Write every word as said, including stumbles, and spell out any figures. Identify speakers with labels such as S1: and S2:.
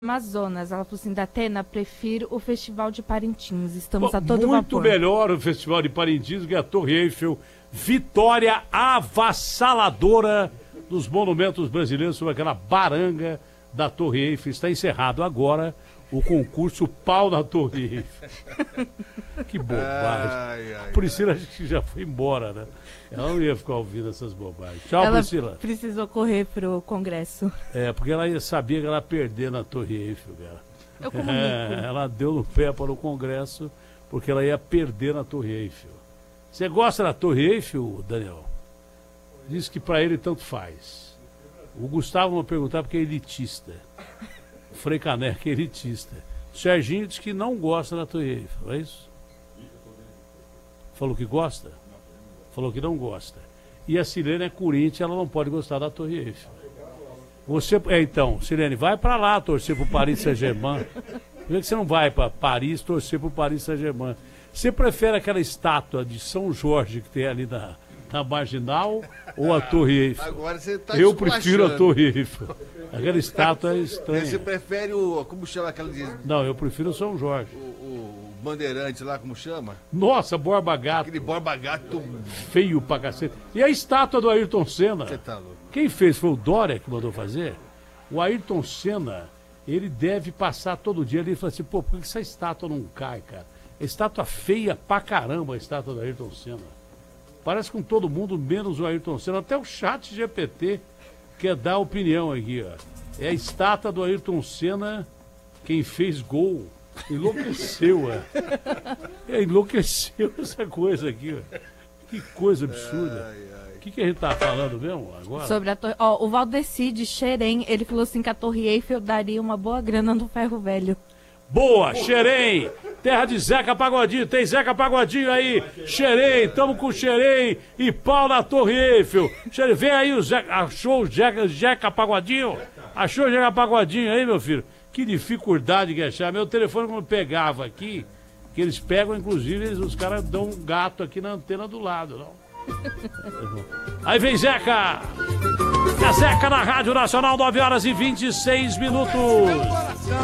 S1: Amazonas. Ela falou assim, Datena, prefiro o Festival de Parintins. Estamos
S2: Bom,
S1: a todo
S2: muito
S1: vapor.
S2: melhor o Festival de Parintins que a Torre Eiffel. Vitória avassaladora dos monumentos brasileiros sobre aquela baranga da Torre Eiffel. Está encerrado agora o concurso Pau na Torre Eiffel. Que bobagem. Ai, ai, a Priscila acho que já foi embora, né? Ela não ia ficar ouvindo essas bobagens. Tchau,
S1: ela
S2: Priscila.
S1: Precisou correr pro Congresso.
S2: É, porque ela sabia que ela ia perder na Torre Eiffel, cara.
S1: Eu comunico.
S2: É, ela deu no pé para o Congresso porque ela ia perder na Torre Eiffel. Você gosta da Torre Eiffel, Daniel? Diz que para ele tanto faz. O Gustavo não perguntar porque é elitista. O Frei Caneca é elitista. O Serginho diz que não gosta da Torre Eiffel, é isso? Falou que gosta? Falou que não gosta. E a Silene é Corinthians, ela não pode gostar da Torre Eiffel. Você, é, então, Silene, vai para lá torcer pro Paris Saint-Germain. Por que você não vai para Paris torcer pro Paris Saint-Germain? Você prefere aquela estátua de São Jorge que tem ali na, na Marginal ou a Torre Eiffel?
S3: Agora você tá
S2: Eu prefiro a Torre Eiffel. Aquela estátua é estranha.
S3: Você prefere o... Como chama aquela de...
S2: Não, eu prefiro o São Jorge.
S3: O, o Bandeirante lá, como chama?
S2: Nossa, Borba Gato.
S3: Aquele Borba Gato...
S2: Feio pra cacete. E a estátua do Ayrton Senna?
S3: Você tá louco.
S2: Quem fez foi o Dória que mandou fazer. O Ayrton Senna, ele deve passar todo dia ali e falar assim, pô, por que essa estátua não cai, cara? A estátua feia pra caramba, a estátua do Ayrton Senna. Parece com todo mundo, menos o Ayrton Senna. Até o chat G P T quer dar opinião aqui, ó. É a estátua do Ayrton Senna, quem fez gol. Enlouqueceu, ó. É, enlouqueceu essa coisa aqui, ó. Que coisa absurda. O que, que a gente tá falando mesmo agora?
S1: Sobre a torre. Ó, o Valdeci de Xerém, ele falou assim que a Torre Eiffel daria uma boa grana no ferro velho.
S2: Boa, Xerém, terra de Zeca Pagodinho, tem Zeca Pagodinho aí, Xerém, tamo com Xerém e pau na Torre Eiffel. Xerém, vem aí o Zeca, achou o Zeca, Zeca Pagodinho? Achou o Zeca Pagodinho aí, meu filho? Que dificuldade que achar. Meu telefone quando pegava aqui, que eles pegam, inclusive, eles, os caras dão um gato aqui na antena do lado, não? Aí vem Zeca! É Zeca na Rádio Nacional, nove horas e vinte e seis minutos.